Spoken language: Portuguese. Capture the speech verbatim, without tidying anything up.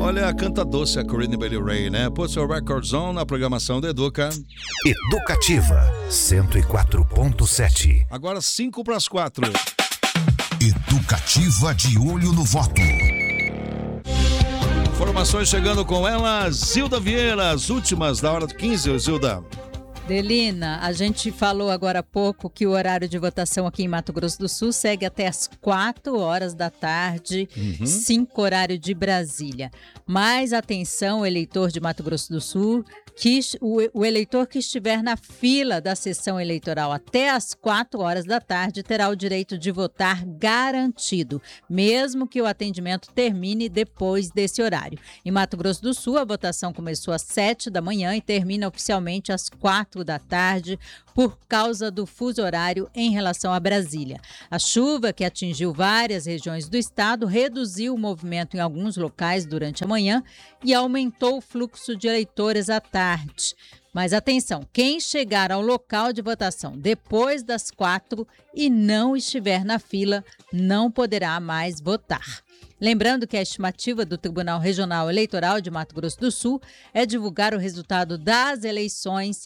Olha, canta doce a Corinne Bailey Rae, né? Put your records on na programação da Educa. Educativa cento e quatro ponto sete. Agora cinco para as quatro. Educativa de olho no voto. Informações chegando com ela, Zilda Vieira, as últimas da hora do quinze, Zilda. Delina, a gente falou agora há pouco que o horário de votação aqui em Mato Grosso do Sul segue até as quatro horas da tarde, Uhum. cinco horário de Brasília. Mas atenção, eleitor de Mato Grosso do Sul, que o, o eleitor que estiver na fila da sessão eleitoral até as quatro horas da tarde terá o direito de votar garantido, mesmo que o atendimento termine depois desse horário. Em Mato Grosso do Sul, a votação começou às sete da manhã e termina oficialmente às quatro da tarde, por causa do fuso horário em relação a Brasília. A chuva, que atingiu várias regiões do estado, reduziu o movimento em alguns locais durante a manhã e aumentou o fluxo de eleitores à tarde. Mas atenção, quem chegar ao local de votação depois das quatro e não estiver na fila, não poderá mais votar. Lembrando que a estimativa do Tribunal Regional Eleitoral de Mato Grosso do Sul é divulgar o resultado das eleições